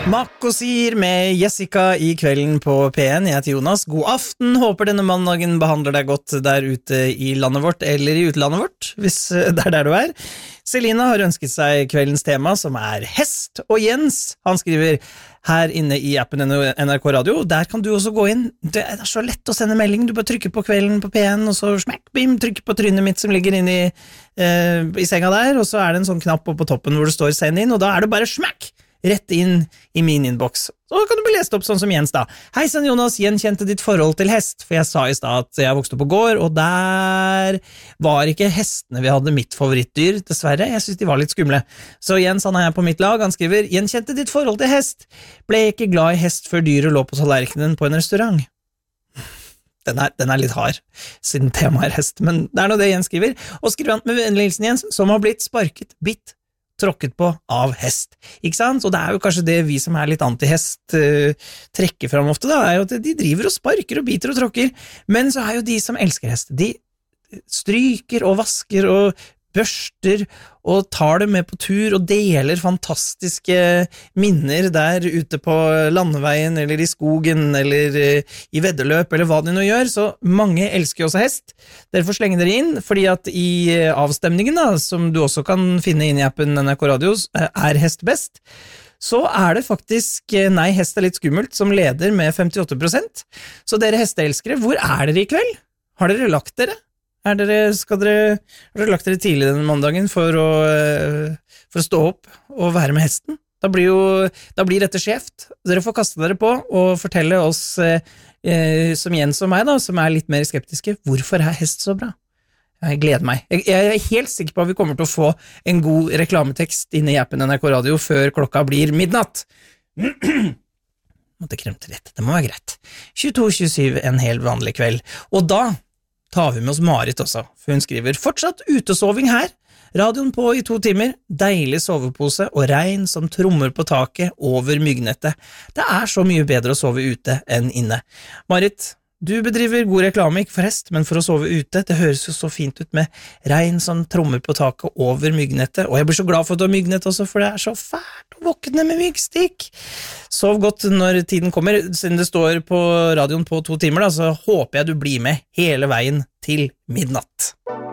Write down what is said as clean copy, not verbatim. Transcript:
Makko sier med Jessica i kvelden på P1. Jeg heter Jonas. God aften. Håper denne mandagen behandler deg godt der ute i landet vårt, eller i utlandet vårt, hvis det der du er. Selina har ønsket seg kveldens tema, som er hest. Og Jens, han skriver her inne i appen NRK Radio. Der kan du også gå inn. Det er så lett å sende melding. Du bare trykker på kvelden på P1, og så smakk, bim, trykker på trynet mitt som ligger inne i senga der, og så er det en sånn knapp på toppen hvor det står send inn, og da er det bare smakk! Rett inn i min inbox. Så kan du bli lest opp sånn som Jens da. Hei sann Jonas, gjenkjente ditt forhold til hest, for jeg sa i stad at jeg vokste opp på gård, og der var ikke hestene vi hadde mitt favorittdyr, dessverre. Jeg synes de var litt skumle. Så Jens, han er på mitt lag, han skriver, gjenkjente ditt forhold til hest. Ble ikke glad i hest før dyret lå på tallerkenen på en restaurant. Den er litt hard, siden temaet er hest, men det er nå det Jens skriver. Og skriver han med vennlig hilsen Jens, som har blitt sparket, bitt, tråkket på av hest, ikke sant? Og det er jo kanskje det vi som er litt anti-hest trekker fram ofte da, er jo at de driver og sparker og biter og tråkker, men så er jo de som elsker hest, de stryker og vasker og børster og tar dem med på tur og deler fantastiske minner der ute på landeveien eller i skogen eller i veddeløp eller hva de nå gjør, så mange elsker jo også hest. Dere får slenge dere inn, fordi at i avstemningen da, som du også kan finne inn i appen NRK Radio, er hest best, så er det faktisk nei, hest er litt skummelt, som leder med 58%. Så dere hesteelskere, hvor er dere i kveld? Har dere lagt dere? Har dere lagt dere tidlig denne mandagen for å stå opp og være med hesten? Da blir dette skjevt. Dere får kaste dere på og fortelle oss, som Jens og meg da, som er litt mer skeptiske, hvorfor er hest så bra? Jeg gleder meg. Jeg er helt sikker på at vi kommer til å få en god reklametekst inne i appen NRK Radio før klokka blir midnatt. Måtte kremte litt, det må være greit. 22:27 en helt vanlig kveld. Og da tar vi med oss Marit også, for hun skriver fortsatt utesoving her, radioen på i 2 timer, deilig sovepose og regn som trommer på taket over myggnettet. Det er så mye bedre å sove ute enn inne. Marit, du bedriver god reklame, ikke for hest, men for å sove ute. Det høres jo så fint ut med regn som trommer på taket over myggnettet, og jeg blir så glad for at du har myggnett også, for det er så fælt å våkne med myggstikk. Sov godt når tiden kommer, siden det står på radioen på 2 timer da, så håper jeg du blir med hele veien til midnatt.